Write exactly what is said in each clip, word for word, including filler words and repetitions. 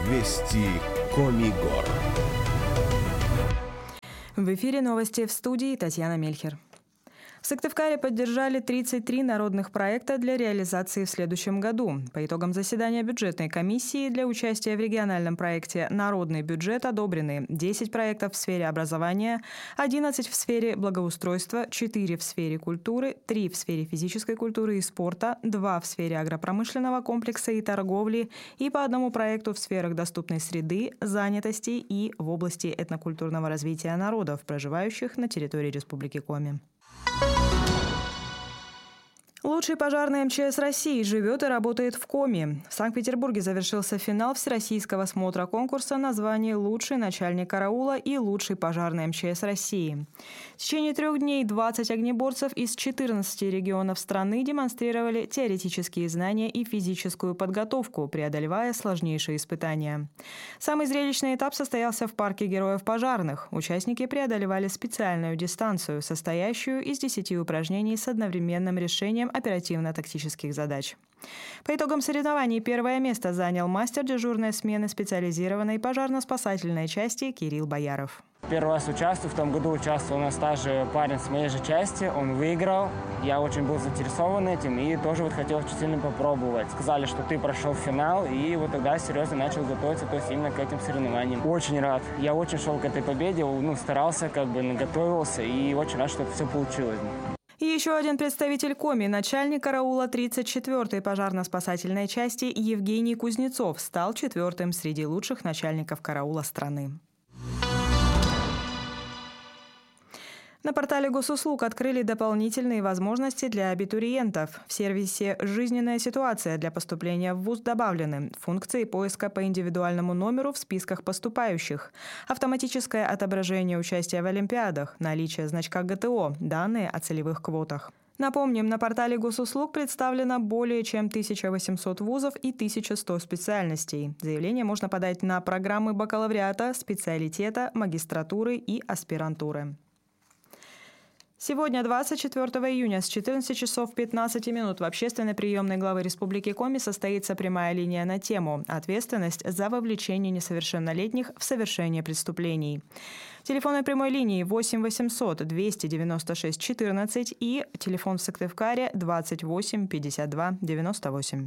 Вести Коми-Гор. В эфире новости, в студии Татьяна Мельхер. В Сыктывкаре поддержали тридцать три народных проекта для реализации в следующем году. По итогам заседания бюджетной комиссии для участия в региональном проекте «Народный бюджет» одобрены десять проектов в сфере образования, одиннадцать в сфере благоустройства, четыре в сфере культуры, три в сфере физической культуры и спорта, два в сфере агропромышленного комплекса и торговли и по одному проекту в сферах доступной среды, занятости и в области этнокультурного развития народов, проживающих на территории Республики Коми. Лучший пожарный эм че эс России живет и работает в Коми. В Санкт-Петербурге завершился финал всероссийского смотра конкурса на звание «Лучший начальник караула» и «Лучший пожарный эм че эс России». В течение трех дней двадцать огнеборцев из четырнадцати регионов страны демонстрировали теоретические знания и физическую подготовку, преодолевая сложнейшие испытания. Самый зрелищный этап состоялся в парке героев пожарных. Участники преодолевали специальную дистанцию, состоящую из десяти упражнений с одновременным решением оперативно-тактических задач. По итогам соревнований первое место занял мастер дежурной смены специализированной пожарно-спасательной части Кирилл Бояров. Первый раз участвую, в том году участвовал на стаже парень с моей же части, он выиграл. Я очень был заинтересован этим и тоже вот хотел очень сильно попробовать. Сказали, что ты прошел финал, и вот тогда серьезно начал готовиться, то есть именно к этим соревнованиям. Очень рад. Я очень шел к этой победе, ну, старался, как бы, готовился и очень рад, что все получилось. И еще один представитель Коми, начальник караула тридцать четвёртой пожарно-спасательной части Евгений Кузнецов, стал четвертым среди лучших начальников караула страны. На портале госуслуг открыли дополнительные возможности для абитуриентов. В сервисе «Жизненная ситуация» для поступления в вуз добавлены функции поиска по индивидуальному номеру в списках поступающих, автоматическое отображение участия в олимпиадах, наличие значка гэ тэ о, данные о целевых квотах. Напомним, на портале госуслуг представлено более чем тысяча восемьсот вузов и тысяча сто специальностей. Заявление можно подать на программы бакалавриата, специалитета, магистратуры и аспирантуры. Сегодня, двадцать четвёртого июня, с четырнадцати часов пятнадцати минут в общественной приемной главы Республики Коми состоится прямая линия на тему «Ответственность за вовлечение несовершеннолетних в совершение преступлений». Телефон прямой линии восемь восемьсот двести девяносто шесть четырнадцать и телефон в Сыктывкаре двадцать восемь пятьдесят два девяносто восемь.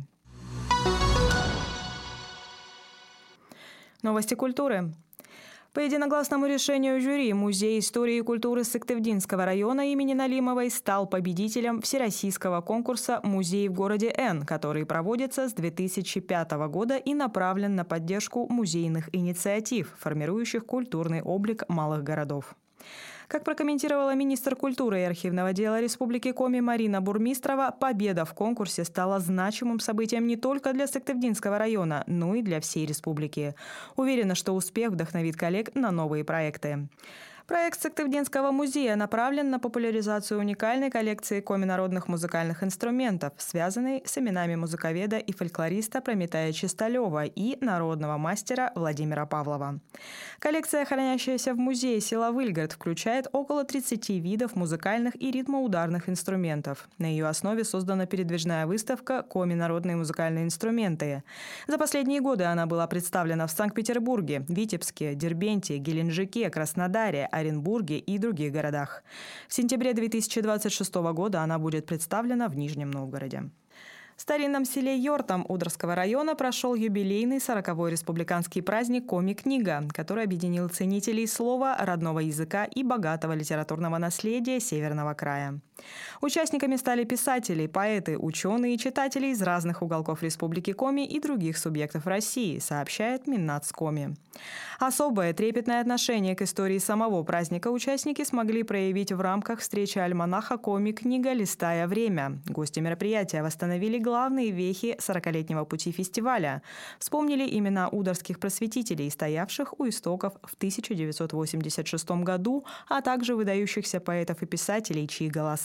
Новости культуры. По единогласному решению жюри Музей истории и культуры Сыктывдинского района имени Налимовой стал победителем всероссийского конкурса «Музей в городе Н», который проводится с две тысячи пятого года и направлен на поддержку музейных инициатив, формирующих культурный облик малых городов. Как прокомментировала министр культуры и архивного дела Республики Коми Марина Бурмистрова, победа в конкурсе стала значимым событием не только для Сыктывдинского района, но и для всей республики. Уверена, что успех вдохновит коллег на новые проекты. Проект Сыктывдинского музея направлен на популяризацию уникальной коллекции коми народных музыкальных инструментов, связанной с именами музыковеда и фольклориста Прометая Чисталева и народного мастера Владимира Павлова. Коллекция, хранящаяся в музее села Выльгород, включает около тридцати видов музыкальных и ритмоударных инструментов. На ее основе создана передвижная выставка «Коми народные музыкальные инструменты». За последние годы она была представлена в Санкт-Петербурге, Витебске, Дербенте, Геленджике, Краснодаре, Оренбурге и других городах. В сентябре две тысячи двадцать шестого года она будет представлена в Нижнем Новгороде. В старинном селе Йортом Удровского района прошел юбилейный сороковой республиканский праздник «Коми-книга», который объединил ценителей слова, родного языка и богатого литературного наследия Северного края. Участниками стали писатели, поэты, ученые и читатели из разных уголков Республики Коми и других субъектов России, сообщает Миннац Коми. Особое трепетное отношение к истории самого праздника участники смогли проявить в рамках встречи альманаха «Коми-книга. Листая время». Гости мероприятия восстановили главные вехи сорокалетнего пути фестиваля. Вспомнили имена удорских просветителей, стоявших у истоков в тысяча девятьсот восемьдесят шестом году, а также выдающихся поэтов и писателей, чьи голоса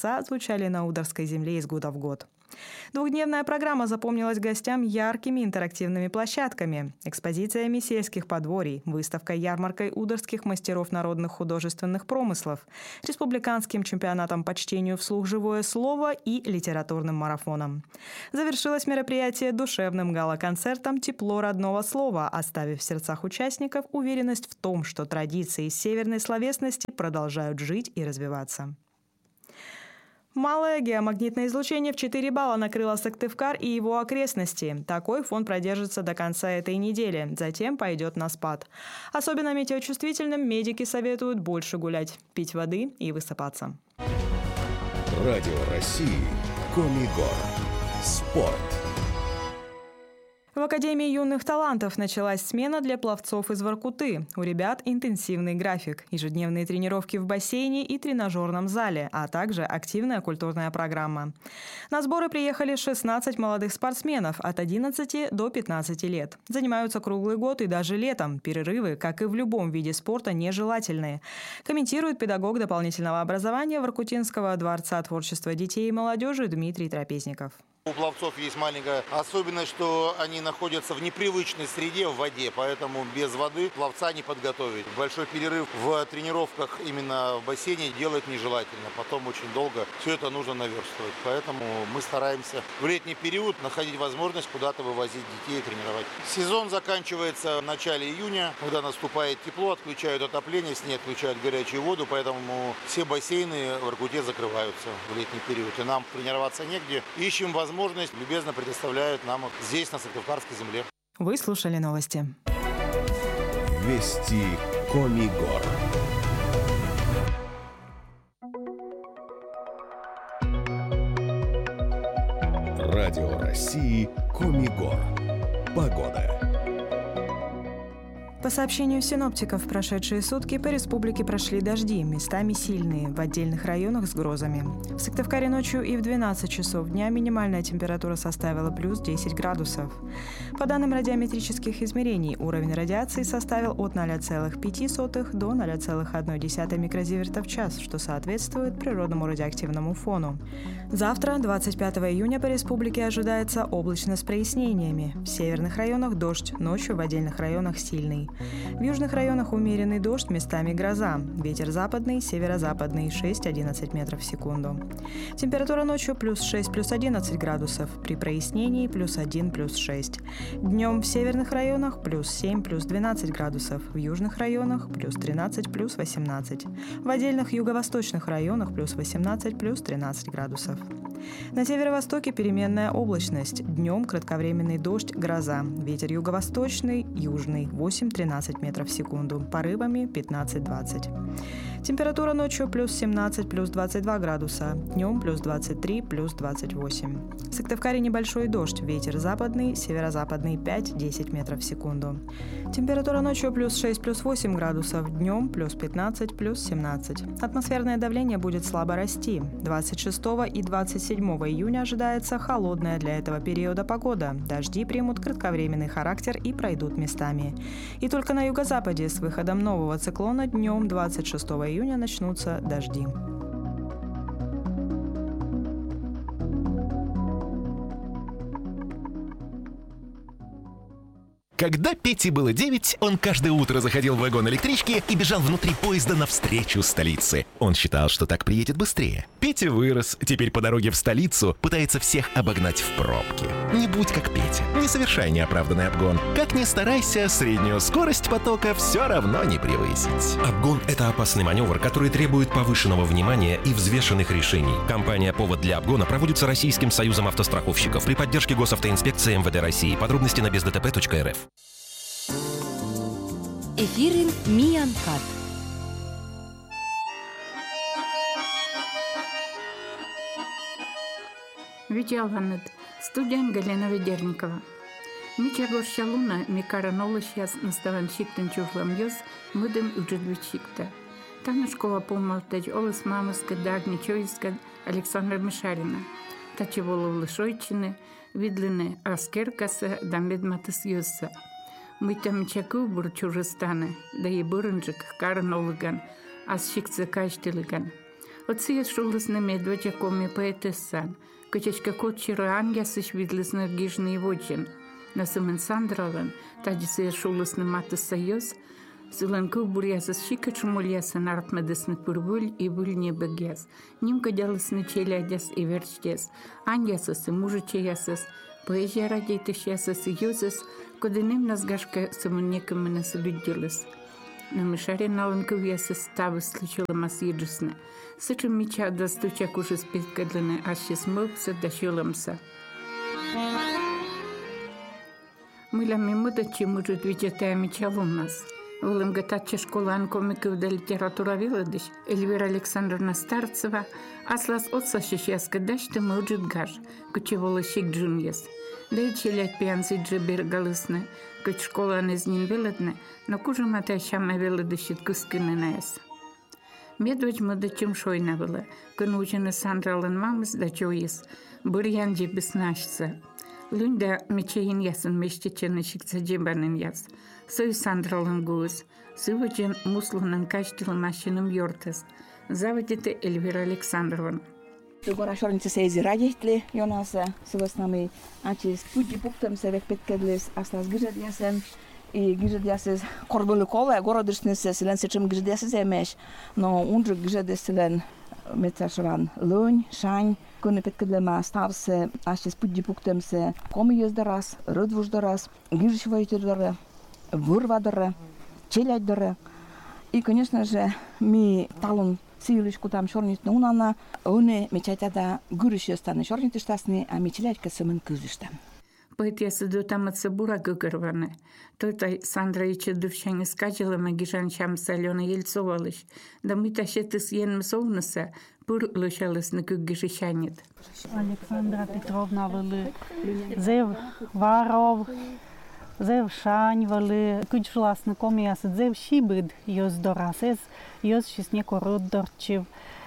дворца звучали на Ударской земле из года в год. Двухдневная программа запомнилась гостям яркими интерактивными площадками, экспозициями сельских подворий, выставкой-ярмаркой ударских мастеров народных художественных промыслов, республиканским чемпионатом по чтению вслух «Живое слово» и литературным марафоном. Завершилось мероприятие душевным гала-концертом «Тепло родного слова», оставив в сердцах участников уверенность в том, что традиции северной словесности продолжают жить и развиваться. Малое геомагнитное излучение в четыре балла накрыло Сыктывкар и его окрестности. Такой фон продержится до конца этой недели, затем пойдет на спад. Особенно метеочувствительным медики советуют больше гулять, пить воды и высыпаться. Радио России. Комигор. Спорт. В Академии юных талантов началась смена для пловцов из Воркуты. У ребят интенсивный график, ежедневные тренировки в бассейне и тренажерном зале, а также активная культурная программа. На сборы приехали шестнадцать молодых спортсменов от одиннадцати до пятнадцати лет. Занимаются круглый год и даже летом. Перерывы, как и в любом виде спорта, нежелательные. Комментирует педагог дополнительного образования Воркутинского дворца творчества детей и молодежи Дмитрий Трапезников. У пловцов есть маленькая особенность, что они находятся в непривычной среде в воде, поэтому без воды пловца не подготовить. Большой перерыв в тренировках именно в бассейне делать нежелательно. Потом очень долго все это нужно наверстывать. Поэтому мы стараемся в летний период находить возможность куда-то вывозить детей и тренировать. Сезон заканчивается в начале июня, когда наступает тепло, отключают отопление, с ней отключают горячую воду, поэтому все бассейны в Воркуте закрываются в летний период. И нам тренироваться негде. Ищем возможность. Возможность любезно предоставляют нам здесь, на Сыктывкарской земле. Вы слушали новости. Вести Комигор. Радио России. Комигор. Погода. По сообщению синоптиков, в прошедшие сутки по республике прошли дожди, местами сильные, в отдельных районах с грозами. В Сыктывкаре ночью и в двенадцать часов дня минимальная температура составила плюс десять градусов. По данным радиометрических измерений, уровень радиации составил от ноля целых пяти сотых до ноля целых одной десятой микрозиверта в час, что соответствует природному радиоактивному фону. Завтра, двадцать пятого июня, по республике ожидается облачно с прояснениями. В северных районах дождь, ночью в отдельных районах сильный. В южных районах умеренный дождь, местами гроза. Ветер западный, северо-западный шесть-одиннадцать метров в секунду. Температура ночью плюс шесть, плюс одиннадцать градусов. При прояснении плюс один, плюс шесть. Днем в северных районах плюс семь, плюс двенадцать градусов. В южных районах плюс тринадцать, плюс восемнадцать. В отдельных юго-восточных районах плюс восемнадцать, плюс тринадцать градусов. На северо-востоке переменная облачность. Днем кратковременный дождь, гроза. Ветер юго-восточный, южный восемь-тринадцать метров в секунду. Порывами пятнадцать-двадцать. Температура ночью плюс семнадцать, плюс двадцать два градуса. Днем плюс двадцать три, плюс двадцать восемь. В Сыктывкаре небольшой дождь. Ветер западный, северо-западный пять-десять метров в секунду. Температура ночью плюс шесть, плюс восемь градусов. Днем плюс пятнадцать, плюс семнадцать. Атмосферное давление будет слабо расти. двадцать шестого и двадцать седьмого июня ожидается холодная для этого периода погода. Дожди примут кратковременный характер и пройдут местами. И только на юго-западе с выходом нового циклона днем двадцать шестого июня начнутся дожди. Когда Пете было девять, он каждое утро заходил в вагон электрички и бежал внутри поезда навстречу столице. Он считал, что так приедет быстрее. Петя вырос, теперь по дороге в столицу пытается всех обогнать в пробке. Не будь как Петя, не совершай неоправданный обгон. Как ни старайся, среднюю скорость потока все равно не превысить. Обгон – это опасный маневр, который требует повышенного внимания и взвешенных решений. Кампания «Повод для обгона» проводится Российским союзом автостраховщиков при поддержке Госавтоинспекции эм вэ дэ России. Подробности на без дэ тэ пэ точка эр эф. Эфирин Миянкат. Видеалганет. Студент Галина Ведерникова. Мича горщалуна микара нолышяс наставан шиктен чухлам йос мыдым уджидвит шикта. Танышкова помолтать олыс мамыска дагни чойска Александра Мишарина. Тачевола лышойчины, видлены аскеркаса дамедматыс йосса. Мытам чаку бур чужестаны, да и бурынжик карн олыган, аз шикцы кайштылыган. Оце шулесне медведя коми поетессан, качечка котчиро ангясыш видлесне гижный вочин. На самен сандрален, тадисе шулесне матыс союз, Силен кубурясас шика чумульяса нартмедесны пурбуль и вульне бегяс. Нимка дялысны челядяс и верчтес. Аньясас и мужичаясас. Поэзия радейтышясас и юзас, коденем назгашка самунекаменас людилас. На мишаре наланковясас ставы случиломас еджесны. Сычем меча достучак уже спиткадлены, ащес мылся дощуламса. Мылями мыдачи мужит видетая мечалом нас. Вылым гатача школан комиков да литература виладыш, Эльвира Александровна Старцева, аслас отса шишяска дашты мылджит гаш, кучевола шик джуньес. Да и челять пьянцы джибир галысны, куч школан из ним виладны, но кужа матай шама виладышит кускины наэс. Медведь мыдачим шойна вила, кынучины сандралын мамыс да чоис, бурьян джибис нашца. Лунда мечеин ясын мештечен шикца джибанын яс. Сой сандралын гуыз, сывычен мусланын качтылын машиным йортес. Заводите Эльвира Александровна. Гора шорница сейзи радиhtli Jonasa сываснами, ачи спути пуктам севек петкедлес астас гижет ясен и гижет ясес корбылы коле городышнесе силен сечим гижет ясес эмеш, но унжы гижет ясен меташран лунь, шань, куны петкедлема ставсе, ачи спути пуктам се коми ёздарас, рыдвуждарас, гижет войтырдары, вырвадары, челяддары. И, конечно же, ми талон силишку там шорнитны унана, оны мечайтада гүріші станы шорниты штасны, а мечелядка сымын кызыштан. Поэтиясы до там от сабура гыгырваны. Тотай Сандра иче дувшаны скачала магижан чамса Алена Ельцовалыш. Да мы тащетыс ен мсовнысы, пур лышалыс на кыгышищанет. Александра Петровна вылы зев варов, зев шань вылы куч власны комиясы зев шибыд йоз дорасез, йоз шиснеко род дорчив.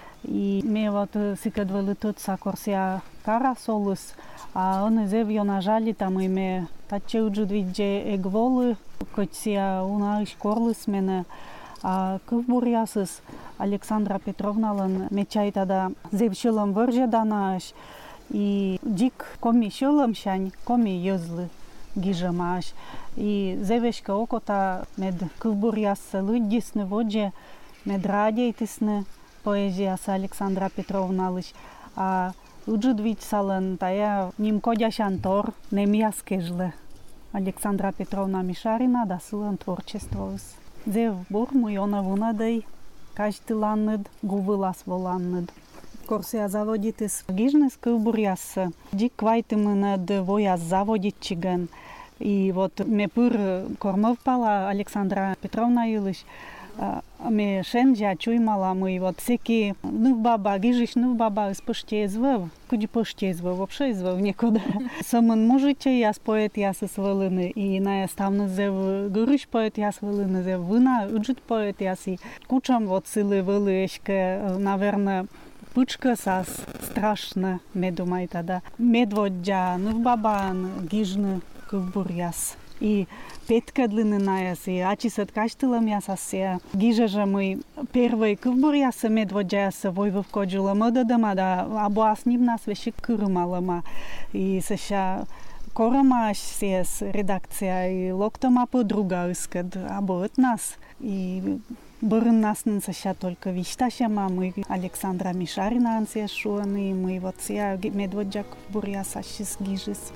И ме вот сикад вылы тут сакорсия кара солус, а он зев йо нажали там име таче уджуд видже эгволы, котсия уна шкорлыс мене, а кывбурясыз Александра Петровна лан мечай тада зев шылым вырже данаш, и дик коми шылым шань, коми йозлы гижамаш. И зевешка окота мед кывбурясы лыддисны водже, мед радейтисны поэзия с Александра Петровна лыш, а уджуд вить сален тая ним кодяшан тор немяскежле. Александра Петровна Мишарина да сылен творчествовыс. Зев бур муйона вунадей, кажды ланнед, гувылас воланнед. Корсия заводитис гижнес кылбурясы. Дик квайтымы над вояз заводит чиген. И вот ме пыр кормов пала Александра Петровна илыш. Ме шенжа чуймала мы вот всеки ну баба гижиш ну баба споштезвав, куди поштезвав, вообще извав некуда. Самын мужиче яс поэт яс свалыны и на ставны зев гурыш поэт яс свалыны зев вына уджит поэт яс и кучам вот силы вылышке, наверное, пучка сас страшно медумай тада. Медводя ну баба гижны кубуряс. И петкадлины наяс, и ачисат каштылам ясасе. Гижажа мы первый кубуряса медводяса войвов коджула модадама, да абуас ним нас веши кырмалама. И саша корамаш сес редакция и локтома подруга искад абует нас. И бырын нас саша только вишташама, мы Александра Мишарина ансе шуаны, мы вот сия медводя кубуряса шис гижис.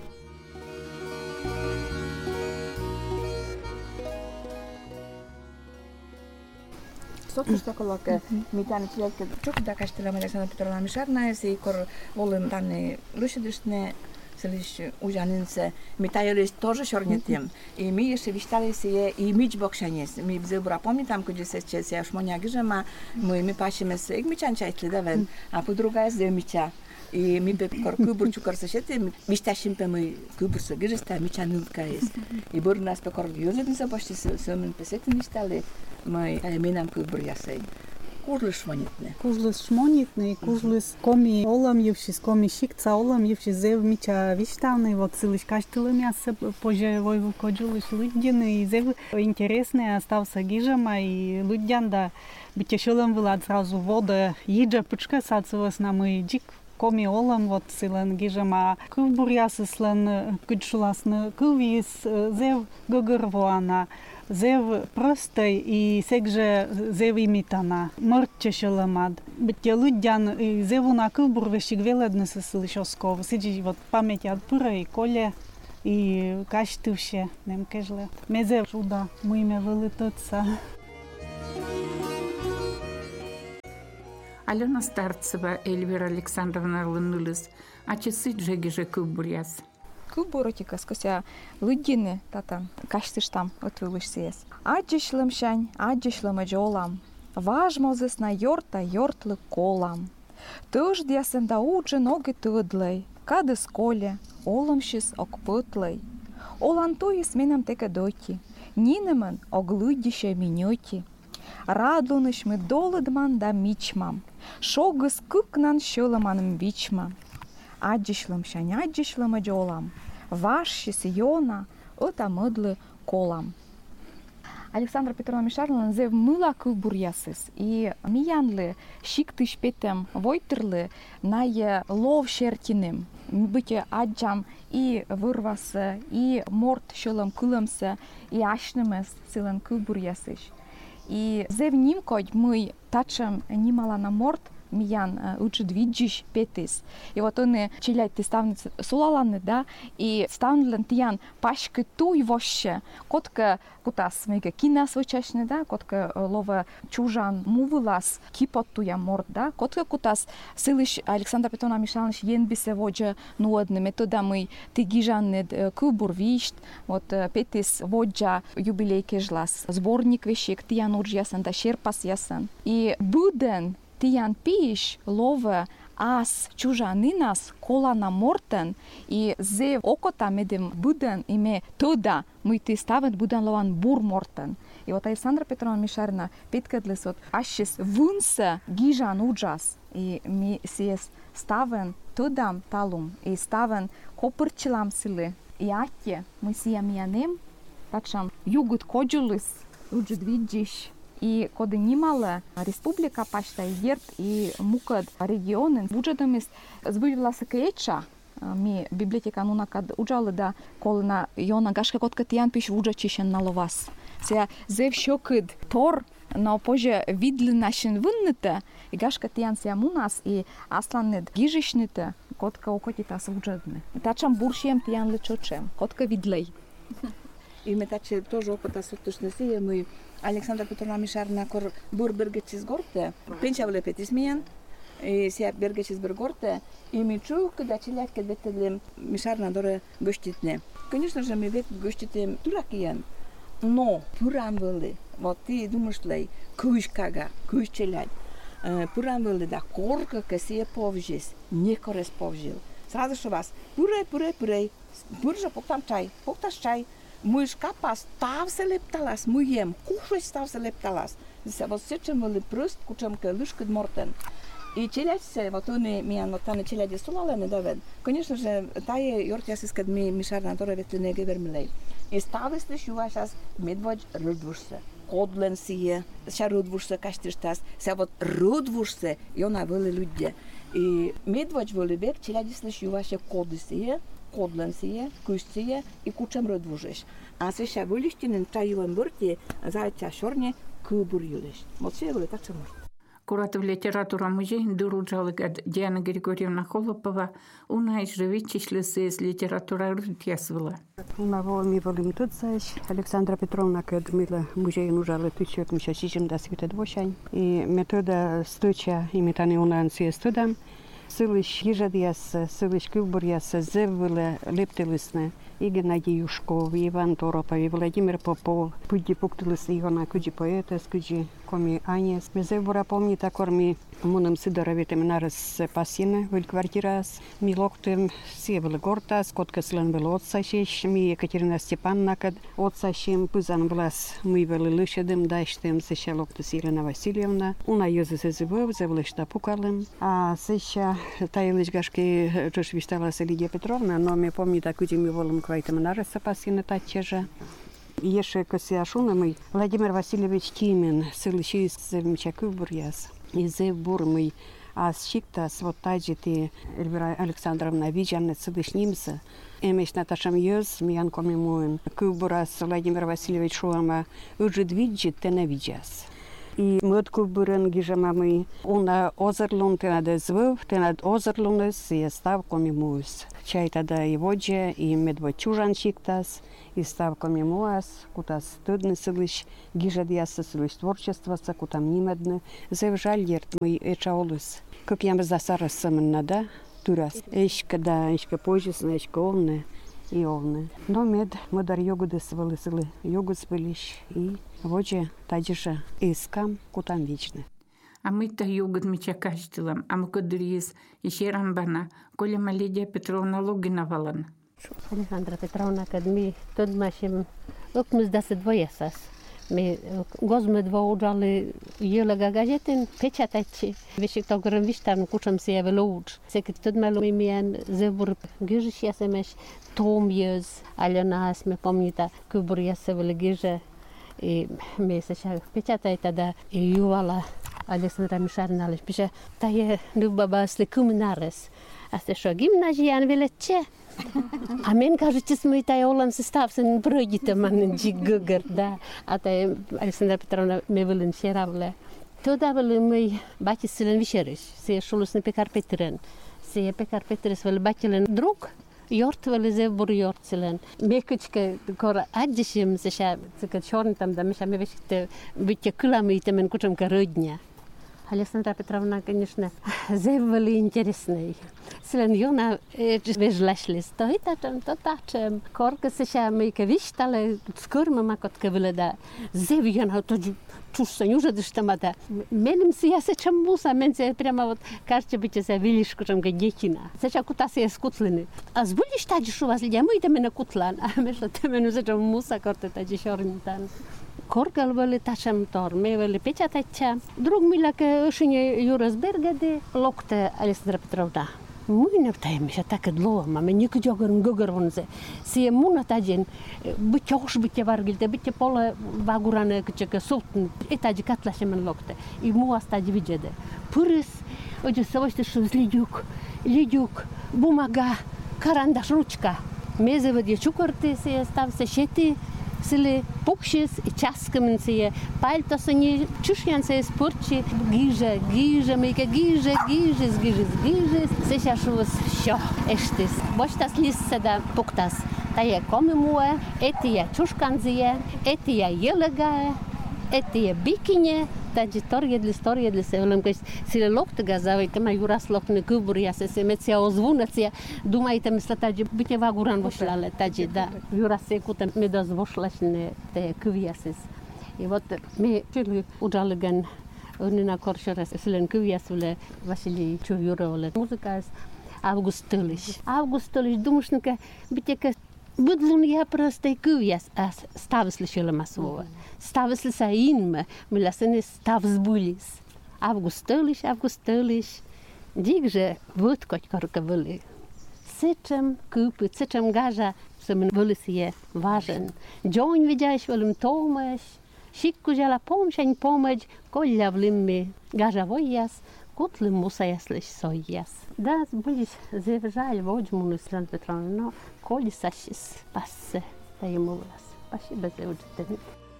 Sotkustakolok, mitä nyt jälkeen chokda kastella Alexandra Petrovna Micharina ja se kor volin tänne rushidishne selиш ujaninse mitä oli тоже шорнитем. И мы еще вистали се и мич бокшанес. Мы взебра помнитам, куди се че се шмоня гижема, мы мы пашеме се игмичан чайтли давен, а подруга с демича. И мы бе кор кубурчу корсашете, мисташим пе мы кубурсу гижеста мичанилка есть. И бор нас по кор юзетница почти сөмен песетни стали. Мы минам кубур ясей. Кужлыш монетне. Кужлыс шмонитный, кужлыс коми олам евшис, коми шикца олам евшис, зев мича виштавный, вот сылыш каштылы мясо, позже войву коджулыш луддины, и зев интересный остался гижама, и луддянда битешилом была сразу вода, иджа пучка сацилась на мой джик, коми олам, вот силен гижама, кувбурясы слен куджуласны, кувис, зев гогорвуана, зев простой и сегже зев имитана. Морчешеламад. Битя лудян зеву на кубур вещик веледне се слышосков. Сиджи вот память от пура и коле и каштывше нем кежле. Мезе чуда мыйме вылетаться. Алена Старцева, Эльвира Александровна Лынулис. А часы джегиже кубуряс. Кубуротика скося луддины тата каштыштам отвылышсиес. Аджишлым шань, аджишлым аджолам. Важмозес на йорта йортлы колам. Тыж дясен да уджи ноги тыдлей. Кадыс коле, олымшис окпытлей. Олантуис менам теке доти. Нинемен оглыдище миньоти. Радлыныш мы долыдман да мичмам. Шогыс кыкнан шылыманым бичмам. Аджишлым шань, аджишлым аджолам. Вашшис йона, ота мыдлы колам. Александра Петровна Мишарлан зев мыла кубурясыс и миянлы шиктыш петем войтырлы на лов шертиним. Быте аджам и вырвасы, и морт шылым кылымсы, и ашнымыз силен кубурясыш. И зев нимкодь мы тачем нимала на морт, миян учит виджиш петис. И вот он челять ты ставниц сулаланы, да, и ставнлен тиян пашка туй воще, котка кутас мега кинас вычашны, да, котка лова чужан мувылас кипот туя морд, да, котка кутас сылыш Александра Петровна Мишалныш енбисе воджа нуодны методамы тыгижанны кубур вишт, вот петис воджа юбилей кежлас, сборник вещек тиян уж ясен, да шерпас ясен. И буден тиян пиш лова ас чужанинас колана мортен и зев окота медем буден име тода мы ты ставят буден лован бур мортен. И вот Александра Петровна Мишарна питкадлес вот ашис вунса гижан уджас и ми сиес ставен тодам талум и ставен копырчилам силы и атте мы сия миянем такшам югут коджулыс уджит виджиш. И коды нимала республика пашта ерт и мукад регионы буджетамис збывласа кеча ми библиотека нуна кад уджалы да колна йона гашка котка тиян пиш уджачишен наловас. Се зев шокид тор но позже видли нашин вынныта и гашка тиян се мунас и асланнет гижишните котка окотитас уджадны. Тачам буршием тиян лечочем котка видлей. И мы таче тоже опыта суточно сие мы Александра Петровна Мишарна кор бур бергечис горте, пенча вле петис миян, и ся бергечис бергорте, и ми чух, когда челять, когда ветели Мишарна доре гоститне. Конечно же, мы вет гоститем туракиян, но пурам вели, вот ты думаешь лей, куш кага, куш челять, пурам вели да корка, касия повжис, не корес повжил. Сразу что вас, пурей, пурей, пурей, пуржа поктам чай, покташ чай, Муж капас став се лепталас, муем, кушай став се лепталас. Se вот сечем вели пръст, кучем ке лышкът мортен. И челядь се, вот он миян, вот тане челяди сулалene давед. Конечно же, тае йортяс искад ми Мишарна торе ветлене гевермилей. И ставис лиш юашас медводж рудвушсе. Кодлен сие, ша рудвушсе каштиштас. Se вот рудвушсе, и она вели людде. И медводж вели бек, челядис лиш юаше коди сие. Кодлен сие, куш сие и кучем рудвушеш. А се ша вилищинен чаювен върти, зайча шорне, кубур юлеш. Вот се вели так се может. Куратор литература музей Дуруджалык Диана Григорьевна Холопова, уна из живичишлес из литература рутьясвала. Уна волми волим тутсаш, Александра Петровна кадмила музей нужала тысяча мщасижем да света двошань. И метода стуча и метани унанси студам. Сылыш ежадьяс, сылыш кубурьяс, зеввеле лептелысне. и Геннадий Юшков, и Иван Торопов, и Владимир Попов. Пуди пуктились Игона, куди поэтес, куди коми Анес. Мезе бура помни такор ми мунам Сидоровитем нараз пасина, виль квартирас. Ми локтем севел гортас, коткаслен был отсашеш, ми Екатерина Степановна кад отсашем, пызан влас мы вели лышедем, даштем сеща локтас Елена Васильевна. Уна юзе се зыбов, зевлышта пукалем. А сеща таилыш гашки чуш висталась Лидия Петровна, но ми помни так, куди ми волим квайтем нараз пасина татчежа. Еще косяшунами Владимир Васильевич Тимин, сылыши с Мчаку бурьяс. Из бурмы, а щиктас вот таджити Эльвира Александровна Виджанна сылышнимся. Эмеш Наташам йоз, миян комимуем. Кубурас Владимир Васильевич Шуама уже виджит, те не видяс. И мод кубурен гижамами, она озерлун, те надо звук, те надо озерлунес, и став комимуес. Чай тогда и воджа, и медвод чужан щиктас. И ставками муас, кутас тудны сылыш, гижадьяса сылыш творчества, кутам нимедны, зевжаль ерт мы эчаолыс. Как я засарас самын да, турас. Эшка да, эшка позжесна, эшка овны и овны. Но мед мудар йогуды свалы сылы, йогуд спылиш и воче таджиша искам кутам вечны. А мы-то йогуд меча качтылам, а мы кодырьез, еще рамбана, коли Лидия Петровна Логина валан. Александра Петровна, kad mi tad mašim lukmus deset dvojesas. Mi gozme dva udžali jēlega gazetin pečatači. Višik to gram vištam kučam se jeve lūdž. Sekit tad me lumien zebur gižiš jasemeš tom jez. Aljana esme pomnita kubur jasevele giže. I mi se šak pečataj tada i juvala Alexandra Mišarnališ. Piše, ta je ljubaba slikuminares. A ste šo gimnazijan veleče? А мен, кажется, мы тая олам составсен бродите ман джиггер, да. А тая Александра Петровна ме вылен шеравле. Тогда были мы бати силен вишериш. Се шулус на пекар Петрен. Се пекар Петрес вели батилен друг. Йорт вели зебур йорт силен. Мекачка кора аджишим се ша цика чорн там да меша ме вешите битя кулами и темен кучам кородня. Александра Петровна, конечно, зевали интересный. Силен юна вежлешлис. То и тачем, то тачем. Корка се ша мейка виштале скурма макотка виледа. Зев юна то чушсан уже дыштамата. Меним си я се чем муса, мен се прямо вот кажется бите се вилишку чем гадетина. Се ша кута се скутлины. А сбулиш таджиш у вас лидя, мы и на кутлан. А мешла темену се чем муса корте таджи шорнитан. Korgal veli tačem tor, me veli pečatača. Drug milake ušinje Juras Bergade, lokte Alexandra Petrovna. Mujne vtajme še take dloma, me nikad jogarum gogaronze. Si je muna tađen, biće oš biće vargilte, biće pola vagurane kčeke sutn. I tađi katlaše men lokte. I muas tađi vidjede. Pıris, ođe se ošte što lidjuk, lidjuk, bumaga, karandaš, ručka. Meze vedi čukorte se je stav se šeti, Sile pukšis i časkamen se je, palto se nie čušjan se je spurči, giže, giže, mejke giže, giže, giže, giže, se šašuvas šo eštis. Boštas lis se da puktas, ta je komimue, eti je čuškanzije, eti je jelega, eti je bikinje, tađi torjedli, storjedli se, volim kaj sile loktega zavajte, ma juras lokne kubur, ja se se mecija ozvunacija, dumajte misla tađi, bite vaguran vošlale, tađi, da, juras se kutem me da zvošlašne te kuvijasis. I вот me čili uđaligan, unina koršara silen kuvijasule, Vasilij Čujurovole, muzika August Toliš. August Toliš, dumušnike, bite ka Budlun ja просто и кувяс, а стависли шела масова. Стависли са инме, мила се не ставсбулис. Августолиш, августолиш. Дигже вот коть корка вели. Сечем купи, сечем гажа, се мен вели си е важен. Джонь видяш велим томеш, шикку жала помшень помеч, колля влимми гажа вояс, Котлим musa jäslis soijas. Das bulis zevžal vođmunu Alexandra Petrovna, no kolji sašis passe, da je mulas. Paši bez evđete.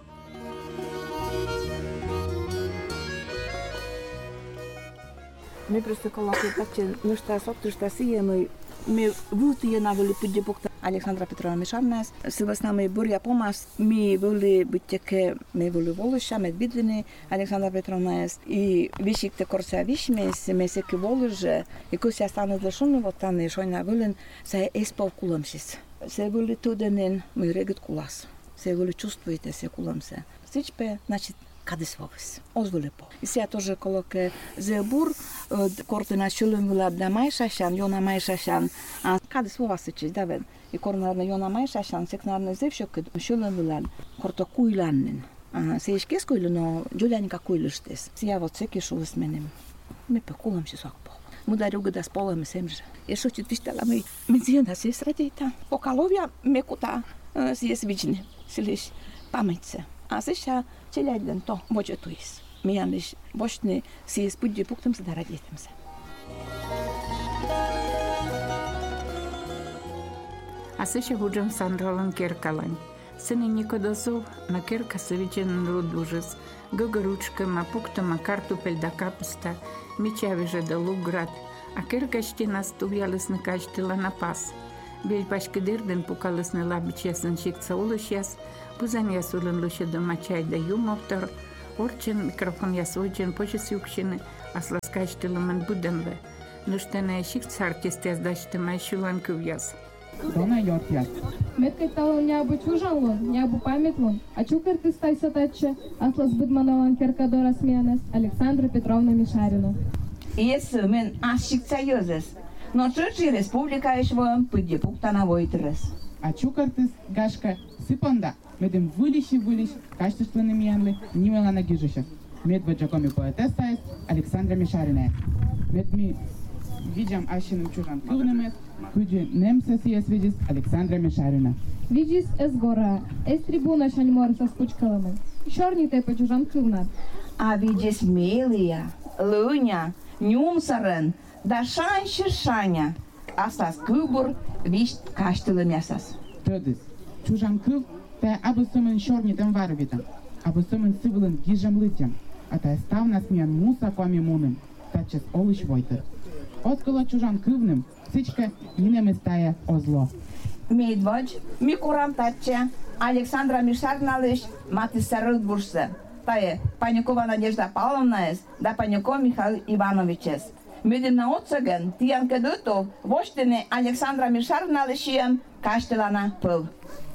Mi просто колаки паче нешта сотто шта сиемой ми вулти навели пуджи букта Александра Петровна Мишарнес. С нами буря помас ми вели бутеке ми вели волуша медвидини Александра Петровна и вишикте корса вишме се месеки волуже и кося стане для шуну вот тане шойна велен се еспал куламшис. Se voi tudenen мы регет кулас. Се voi чувствуете се кулам се. Всичпе, значит, каде свогас. Озволе по. И сега тоже колоке зебур, корте на шулем вилад да май шашан, йона май шашан. А каде свогас се честь, да вен. И корнарна йона май шашан, секнарна зевшок, шулем вилад, корто куйланнен. А се ишкес куйлу, но джуляника куйлуштес. Сега вот секи шулес менем. Me pe kuulam se sakpo. Mutta ruukatas polemme semmoisen. Ja suhtit pistellä me me sieltä siis radita. Pokalovia me kuta siis vične. Silis pametsa. A sisha čeljadlen to vođetuis. Mijaniš voštne siis pudje puktam se da raditam se. A sisha vuđam sandralan kerkalan. Sene Nikodosov na kerka se vičen rudužas. Găgăručcă, ma puctă, ma kartupel da kapusta, miceaveja da lugrat, a kerkaște nas tuvialăs na caște la napas. Bel pașcăder din pucalăs na labices în șicța ulășias, puzan iasul în lușă de maceai da iumoptor, orice microfon iasojcen poșes iucșine, as las caște la man budenve. Nu ștene șicța artisteas da ște mai șulan câvias. Dona Yorkias. Меткай талон нябу чужанлон, нябу памятлон, а чукар ты стай сатаче, атлас быдманован керкадора сменес, Александра Петровна Мишарина. Ес мен ашикца йозес, но чучи республика ешвоем пыдде пуктана войтрес. А чукар ты гашка сыпанда, медем вылищ и вылищ, качественны миянлы, нимела на гижищах. Мед ваджакоми поэтесса есть Александра Мишарина. Мед ми видям ашиным чужан кылнымет, Куди немца сиес видис Александра Мишарина. Видис эс гора, эс трибуна шаньмор со спучкалами. Шорните по чужан кылнат. А видис мелия, луня, нюмсарен, да шанши шаня. Асас кыбур, вишт каштылы мясас. Tödis, чужан кыл, та абысымын шорнитем варвитам, абысымын сывылын гижам лытям, а та став нас миян муса коми муным, тачес олыш войтыр. Оскола чужан кывным, Сычка нинем истая озло. Медводь, ми курам татче, Александра Мишарналыш, маты сарыл бурсы. Тае, Панюкова Надежда Павловна эс, да Панюков Михаил Иванович эс. Медем на отцеген, тиян кедуто, воштене Александра Мишарналышием, каштелана пыл.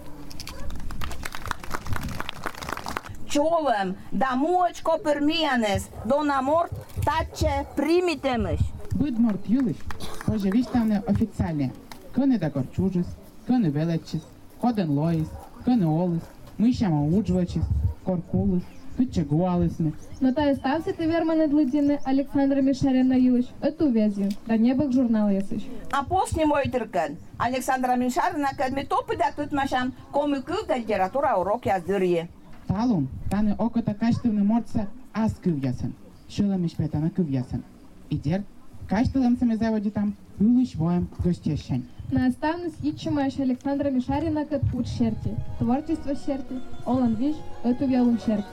Чолем, да муочко пермиянес, до наморт татче примитемыш. Быдморт юлыш, позже виштавне официальне. Къне да горчужис, къне велечис, ходен лоис, къне олис, мишама уджвачис, коркулис, кыче гуалисне. Но та ставците вермане длъдине Александра Мишарина юлыш, эту везю, да небък журнал есыш. А после мой тыркан, Александра Мишарина кадми топы да тут машам комиков да литература урок яздырье. Талум, тане окота качественно морца аз кывьясен, шылымыш петана кывьясен. Идер, качественно се ме заводи там, ылыш воем гостещань. Наставно съичимаш Александра Мишарина кът уч шерти, творчество шерти, олан виж, эту вялум шерти.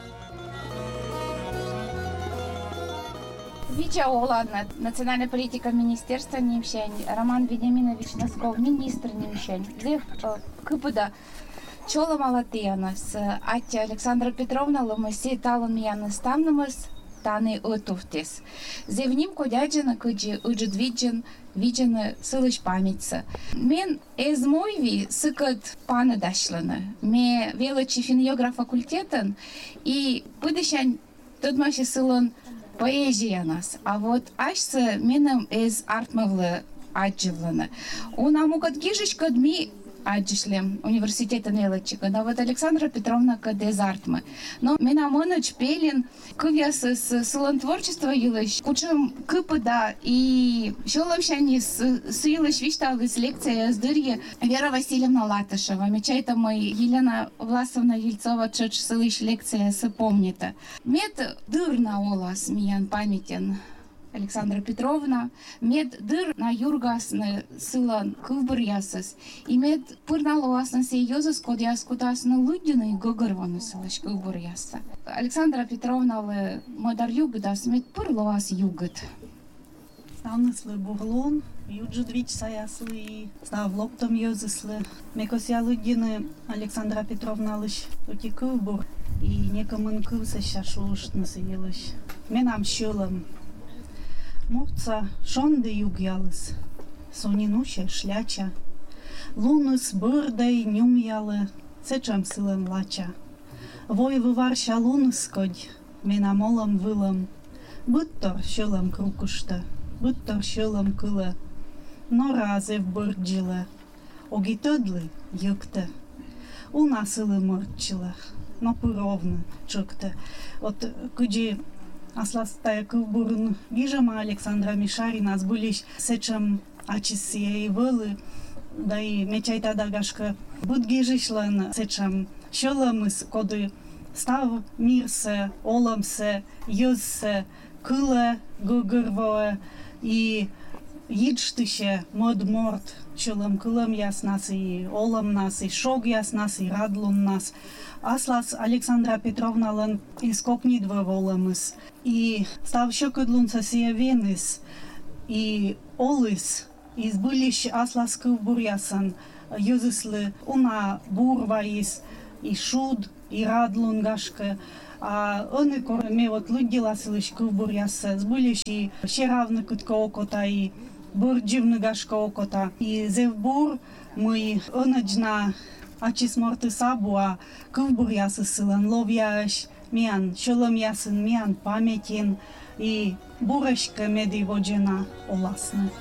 Вича Оладна, национальная политика министерства Нимщень, Роман Вениаминович Носков, министр Нимщень. Зев кыпыда чола малатыянас, атя Александра Петровна ломаси талон мияны ставнымыз, таны отуфтес. Зев ним кодяджина кыджи уджудвиджин, виджины сылыш памятьса. Мен эз мойви сыкат паны дашланы. Ме велочи финьограф факультетан и пыдышань тодмаши сылын поэзия нас, а вот ашсы менем эз артмавлы адживланы. У намукат гижечка дми аджишлем университета нелачика, да вот Александра Петровна кад эз артмы. Но мена моноч пелин кывяс с сылын творчества юлыш, кучым кыпыда и шоломщани с юлыш вишталыс лекция сдырье Вера Васильевна Латышева. Мечайта мой Елена Власовна Ельцова чеч сылыш лекция сыпомнита. Мед дыр на олас миян памятен Александра Петровна, мед дыр на юргасны сылан кывбыр ясыс, и мед пырналуасны сейозыс кодяс кудасны лудины гогырваны сылыш кывбыр яса. Александра Петровна лы модар югдас мед пырлуас югд. Станыслы буглон, юджудвич саяслы, став лоптом йозыслы. Мекося лудины Александра Петровна лыш ути кывбыр, и некомын кывса шашулышны сыйлыш. Менам шылым. Мовца шонды юг ялыс, сонинуще шляча. Лунус бърдай нюмяле, сечам силен лача. Вой выварша лунускодь, мена молам вылам. Быттор шылам крукушта, быттор шылам кылы. Но разе в бырджиле, огитодлы юкте. У нас илы мырчиле, но пыровны чукте. Вот куди асластая кывбурн гижама Александра Мишарина сбылись сечам ачисия и вылы. Да и мечайта дагашка быт гижишлен сечам шыламыс коды став мирсе, оламсе, юзсе, кыле гугырвое и Їдштище, мод-морд, шылым кылым яснас, и олам нас, и шог яснас, и радлун нас. Аслас Александра Петровналан искокнидва воламыс. И став шокодлунца сия венис, и олыс, и сбылищ аслас кывбурясан, юзыслы уна бурваис, и шуд, и радлун гашка. А они корме вот людила слыш кывбуряса, сбылищ и шеравны кутко окота, и Бурдживны гашка окота. И зевбур мы онаджна ачис морты сабуа кывбур ясы сылан ловяш, миан шолом ясын, миан памятин и бурашка меди воджена оласны.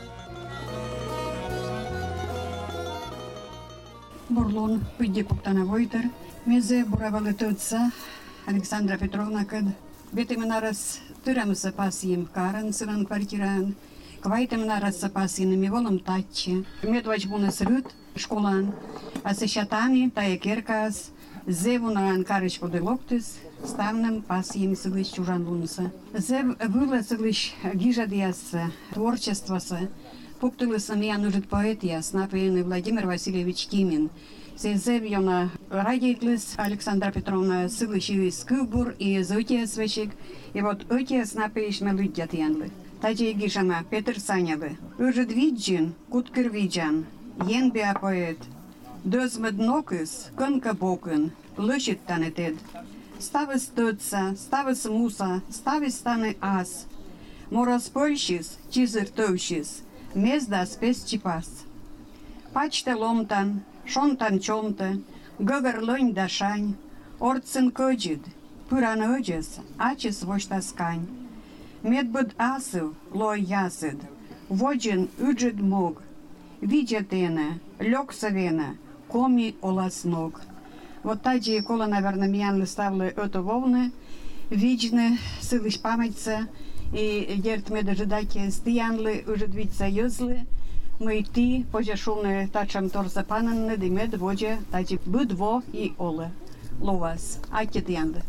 Бурлун пыйди пуктана войтер. Мезе буравалы тутса Александра Петровна кад. Бетим нараз тырамса пасием каран сылан квартиран. Квайтем нараз запасинами волом татче. Медвач бунас рют школан. А сещатани тая керкас. Зевунан карыч поделоктис. Ставнем пасием сылыш чужан лунса. Зев выла сылыш гижадияса, творчествоса. Пуктылыса меня нужит поэтияс, например, Владимир Васильевич Кимин. Зев йона радитлыс Александра Петровна сылыш из кылбур и зотияс вешик. И вот отияс напишь мелудят янлы. Таджи гишама Петр Санялы. Ужид виджин, куткер виджан. Ен беа поэт. Дозмед нокыс, конка бокын. Лышит танетед. Ставис тотса, ставис муса, ставис станы ас. Морас польшис, чизыр товшис. Мезда спес чипас. Пачте ломтан, шонтан чомта. Гогар лонь дашань. Орцин коджид. Пыран оджес, ачис воштаскань. Медбуд асыл, лой ясыд, воджин уджид мог, видятена, лёксавена, коми оласног. Вот таджи кола, наверное, миян ставлю это волны, виджны, сылыш памятца, и дерт меда жидаки стиянлы, ужид видца юзлы, мы ти, пожешулны тачам торса пананны, димед, воджа, таджи будво и олы. Ловас, аки тиянды.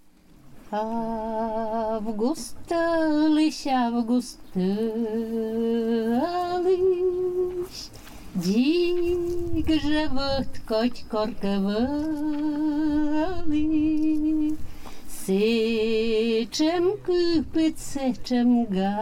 Августалыш, августалыш, дик живот коть корковалый, сечем кыпыт, сечем га.